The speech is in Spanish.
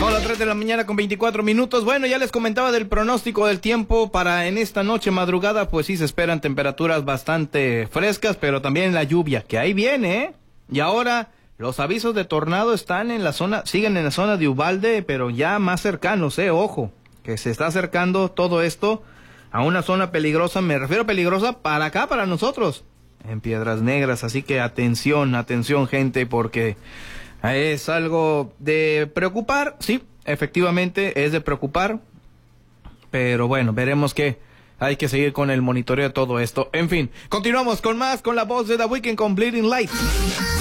Son las 3 de la mañana con 24 minutos. Bueno, ya les comentaba del pronóstico del tiempo para en esta noche madrugada, pues sí se esperan temperaturas bastante frescas, pero también la lluvia, que ahí viene, ¿eh? Y ahora los avisos de tornado están en la zona, siguen en la zona de Uvalde, pero ya más cercanos, ojo, que se está acercando todo esto a una zona peligrosa, me refiero peligrosa para acá, para nosotros, en Piedras Negras, así que atención, gente, porque es algo de preocupar, sí, efectivamente es de preocupar, pero bueno, veremos que hay que seguir con el monitoreo de todo esto. En fin, continuamos con más, con la voz de The Weeknd con Bleeding Light.